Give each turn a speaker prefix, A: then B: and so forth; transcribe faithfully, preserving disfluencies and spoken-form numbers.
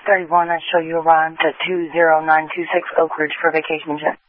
A: thirty-one, I show you around to two zero nine two six Oak Ridge for vacation jet.